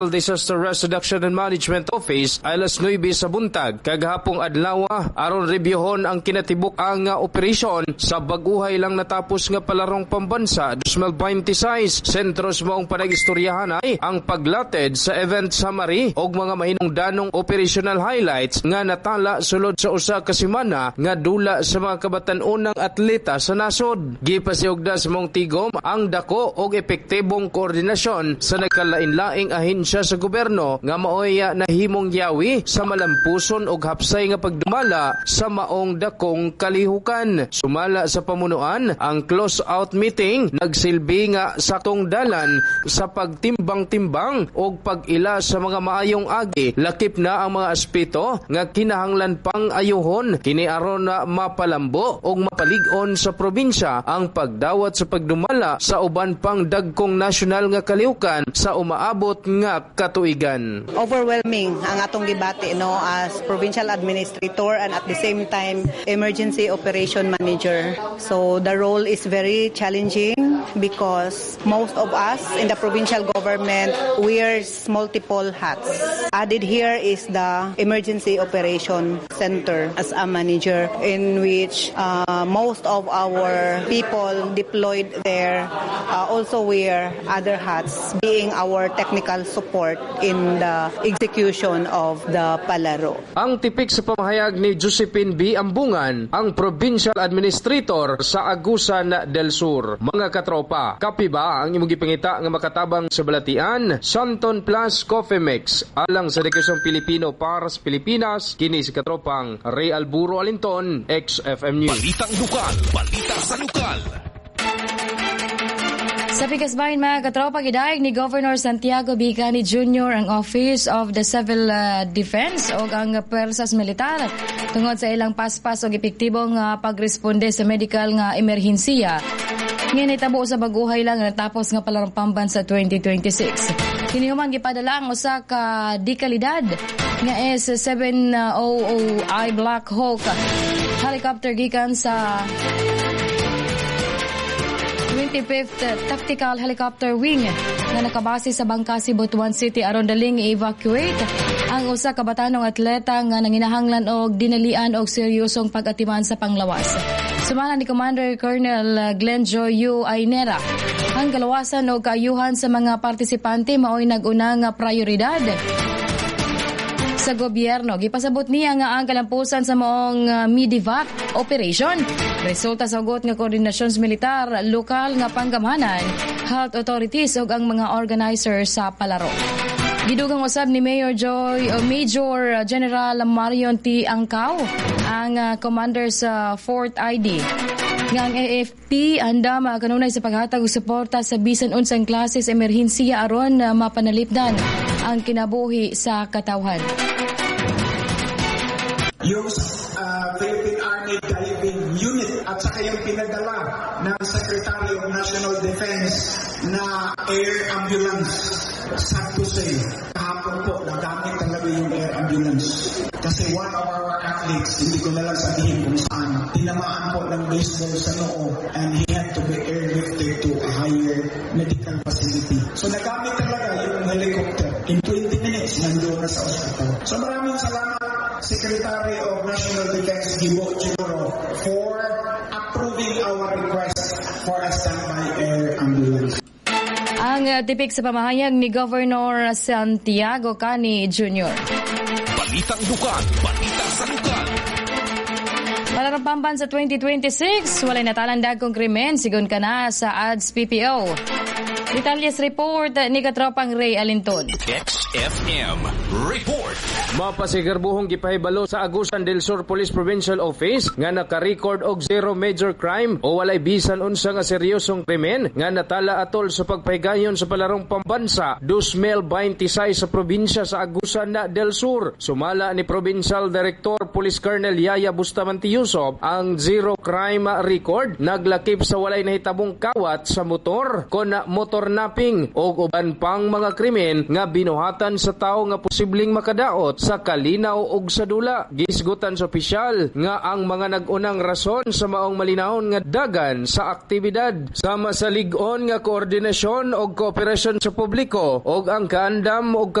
Disaster Risk Reduction and Management Office ay alas 9 sa buntag kaghapong adlaw aron rebyuhon ang kinatibuk ang operasyon sa baguhay lang natapos nga palarong pambansa 2026. Sentros maong panag-istoryahan ay ang paglatid sa event summary og mga mahinungdanong operational highlights nga natala sulod sa usa ka semana nga dula sa mga kabatan-unang atleta sa nasod. Gipasiugda sa mong tigom ang dako og epektibong koordinasyon sa nagkalain-laing ahensya sa gobyerno nga maoy nahimong yawi sa malampuson og hapsay nga pagdumala sa maong dakong kalihukan. Sumala sa pamunuan, ang close-out meeting nagsilbi nga saktong dalan sa pagtimbang-timbang og pag-ila sa mga maayong agi. Lakip na ang mga aspeto nga kinahanglan pang ayuhon kini aron na mapalambo og mapalig-on sa probinsya ang pagdawat sa pagdumala sa uban pang dagkong nasyonal nga kalihukan sa umaabot nga katuigan. Overwhelming ang atong gibati as provincial administrator and at the same time emergency operation manager. So the role is very challenging because most of us in the provincial government wears multiple hats. Added here is the emergency operation center as a manager in which most of our people deployed there also wear other hats, being our technical support in the execution of the palaro. Ang tipik sa pamahayag ni Josephine B. Ambungan, ang provincial administrator sa Agusan del Sur. Mga katropa, kapi ba ang imong gipangita nga makatabang sa balatian? Santon Plus Coffee Mix alang sa Edukasyong Pilipino para sa Pilipinas. Kini si katropang Ray Alburo Alinton, XFM News. Balitang lokal, balita sa lokal. Sa Pigasbayan mga katropa, gidayeg ni Governor Santiago Bicani Jr. ang Office of the Civil Defense o ang Pwersas Militar tungod sa ilang paspas o epektibong pagresponde sa medical nga emerhensiya. Ngayon itabo sa baguhay lang natapos nga palarong pambansa 2026. Kinihuman gipadala ang usa ka dekalidad nga S-700I Black Hawk helicopter gikan sa 25th Tactical Helicopter Wing na nakabase sa Bangkasi, Butuan City aron daling i-evacuate ang usa ka batanong atleta nga nanginahanglan og dinalian og seryosong pag-atiman sa panglawas. Sumala ni Commander Colonel Glenjoy U. Ainera ang kalawasan og kaayuhan sa mga partisipante mao'y nag-una nga prioridad sa gobyerno. Gipasabot niya nga ang kalampusan sa maong Midivac operation. Resulta sa ugot nga koordinasyon sa militar, lokal nga panggamhanan, health authorities ug ang mga organizer sa palaro. Gidugang usab ni Major General Marion T. Angkaw, ang commander sa 4th ID. Nga ang AFP handa kanunay sa paghatag og suporta sa bisan unsang klase sa emerhensiya aron mapanalipdan ang kinabuhi sa katawhan. Yung Philippine Army Diving Unit at saka yung pinadala ng Secretary of National Defense na air ambulance. Sad to say, kahapon po, nagamit talaga yung air ambulance. Kasi one of our athletes, hindi ko nalang sabihin kung saan, tinamaan po ng baseball sa noo and he had to be airlifted to a higher medical facility. So nagamit talaga yung helicopter. In 20 minutes, nandoon na sa hospital. So maraming salamat, Secretary of National Defense Gibo Chiguro, for approving our request for a standby air ambulance. Ang tipik sa pamahayag ni Governor Santiago Cani Jr. Balitang lokal, balita sa lokal. Palarong pambansa 2026, walay natalandag kong krimen sigon ka na sa ADS PPO. Detalyes report ni Katropang Ray Alinton. XFM Report. Mapasigarbuhong gipahibalo sa Agusan del Sur Police Provincial Office nga naka-record og zero major crime o walay bisan unsa nga seryosong krimen nga natala atol sa pagpahigayon sa palarong pambansa 2026 sa probinsya sa Agusan del Sur. Sumala ni Provincial Director Police Colonel Yaya Bustamante Yusuf ang zero crime record naglakip sa walay nahitabong kawat sa motor kon motor kidnapping o uban pang mga krimen nga binuhatan sa tao nga posibleng makadaot sa kalinaw ug sa dula. Gisgutan sa opisyal nga ang mga nag-unang rason sa maong malinawon nga dagan sa aktibidad sama sa lig-on nga koordinasyon o kooperasyon sa publiko og ang kaandam og